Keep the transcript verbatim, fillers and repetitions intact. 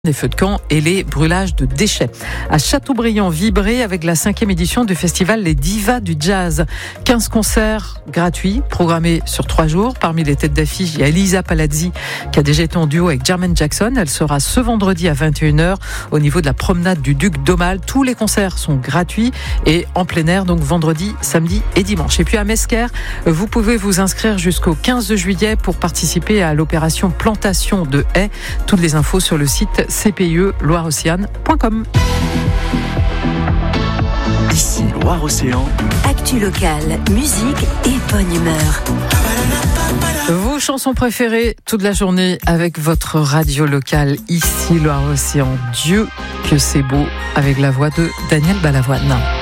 des feux de camp et les brûlages de déchets. À Châteaubriand, vibré avec la cinquième édition du festival Les Divas du Jazz. quinze concerts gratuits, programmés sur trois jours. Parmi les têtes d'affiche, il y a Elisa Palazzi, qui a déjà été en duo avec Jermaine Jackson. Elle sera ce vendredi à vingt et une heures au niveau de la promenade du Duc d'Aumale. Tous les concerts sont gratuits et en plein air, donc vendredi, samedi et dimanche. Et puis à Mesquer, vous pouvez vous inscrire jusqu'au quinze juillet pour participer à l'opération plantation de haies. Toutes les infos sur le site c p i e loire océane point com. Ici Loire-Océan. Actu locale, musique et bonne humeur. Vos chansons préférées toute la journée avec votre radio locale ici Loire-Océan. Dieu que c'est beau avec la voix de Daniel Balavoine.